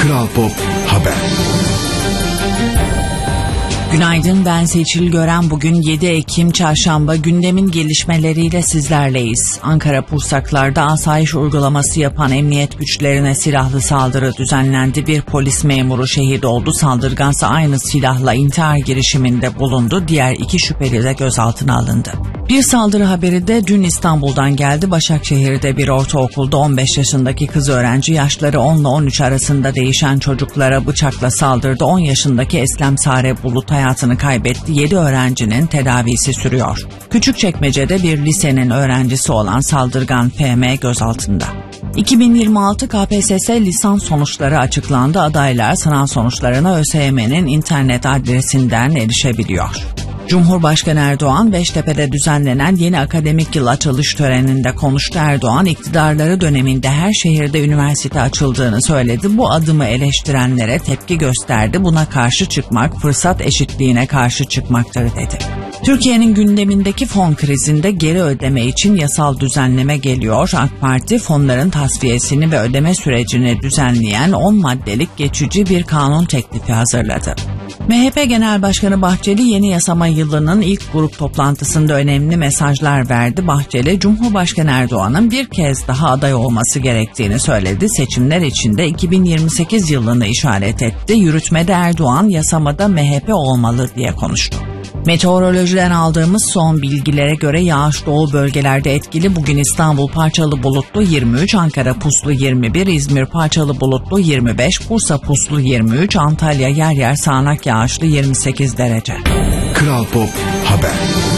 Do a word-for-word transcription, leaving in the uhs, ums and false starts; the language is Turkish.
Kral Pop Haber. Günaydın, ben Seçil Gören. Bugün yedi Ekim Çarşamba, gündemin gelişmeleriyle sizlerleyiz. Ankara Pursaklar'da asayiş uygulaması yapan emniyet güçlerine silahlı saldırı düzenlendi. Bir polis memuru şehit oldu. Saldırgansa aynı silahla intihar girişiminde bulundu. Diğer iki şüpheli de gözaltına alındı. Bir saldırı haberi de dün İstanbul'dan geldi. Başakşehir'de bir ortaokulda on beş yaşındaki kız öğrenci yaşları on ile on üç arasında değişen çocuklara bıçakla saldırdı. on yaşındaki Eslem Sare Bulut hayatını kaybetti. yedi öğrencinin tedavisi sürüyor. Küçükçekmece'de bir lisenin öğrencisi olan saldırgan F M gözaltında. iki bin yirmi altı K P S S lisans sonuçları açıklandı. Adaylar sınav sonuçlarına Ö S Y M'nin internet adresinden erişebiliyor. Cumhurbaşkanı Erdoğan, Beştepe'de düzenlenen yeni akademik yıl açılış töreninde konuştu. Erdoğan, iktidarları döneminde her şehirde üniversite açıldığını söyledi. Bu adımı eleştirenlere tepki gösterdi. Buna karşı çıkmak, fırsat eşitliğine karşı çıkmaktır dedi. Türkiye'nin gündemindeki fon krizinde geri ödeme için yasal düzenleme geliyor. AK Parti, fonların tasfiyesini ve ödeme sürecini düzenleyen on maddelik geçici bir kanun teklifi hazırladı. M H P Genel Başkanı Bahçeli, yeni yasama yılının ilk grup toplantısında önemli mesajlar verdi. Bahçeli, Cumhurbaşkanı Erdoğan'ın bir kez daha aday olması gerektiğini söyledi. Seçimler içinde iki bin yirmi sekiz yılını işaret etti. Yürütmede Erdoğan, yasamada M H P olmalı diye konuştu. Meteorolojiden aldığımız son bilgilere göre yağış doğu bölgelerde etkili. Bugün İstanbul parçalı bulutlu yirmi üç, Ankara puslu yirmi bir, İzmir parçalı bulutlu yirmi beş, Bursa puslu yirmi üç, Antalya yer yer sağanak yağışlı yirmi sekiz derece. Kral Pop Haber.